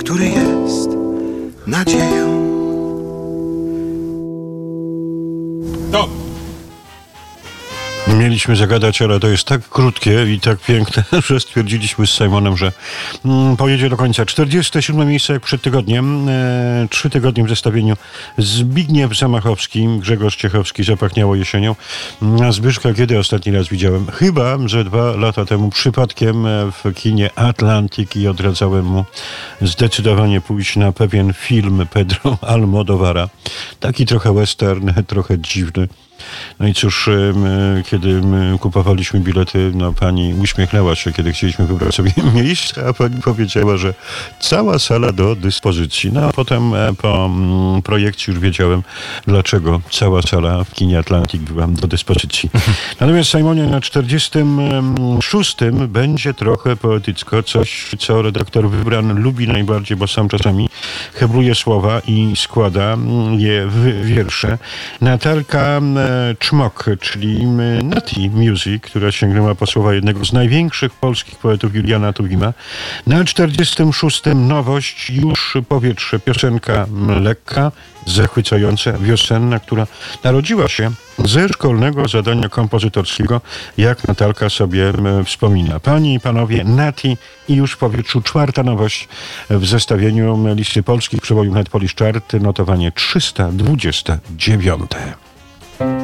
który jest nadzieją. No. Mieliśmy zagadać, ale to jest tak krótkie i tak piękne, że stwierdziliśmy z Simonem, że pojedzie do końca. 47 miejsce jak przed tygodniem. 3 tygodnie w zestawieniu. Zbigniew Zamachowski, Grzegorz Ciechowski, Zapachniało jesienią. Zbyszka kiedy ostatni raz widziałem? Chyba, że 2 lata temu przypadkiem w kinie Atlantic i odradzałem mu zdecydowanie pójść na pewien film Pedro Almodovara. Taki trochę western, trochę dziwny. No i cóż, kiedy kupowaliśmy bilety, no pani uśmiechnęła się, kiedy chcieliśmy wybrać sobie miejsce, a pani powiedziała, że cała sala do dyspozycji. No a potem po projekcie już wiedziałem, dlaczego cała sala w kinie Atlantic była do dyspozycji. Natomiast Simonie, na 46 będzie trochę poetycko, coś, co redaktor wybrany lubi najbardziej, bo sam czasami hebluje słowa i składa je w wiersze. Natalka Czmok, czyli Nati Music, która sięgnęła po słowa jednego z największych polskich poetów Juliana Tuwima. Na 46 nowość, już powietrze, piosenka lekka, zachwycająca, wiosenna, która narodziła się ze szkolnego zadania kompozytorskiego, jak Natalka sobie wspomina. Panie i panowie, Nati i już w powietrzu 4. nowość w zestawieniu listy polskich przebojów Net Polish Chart, notowanie 329.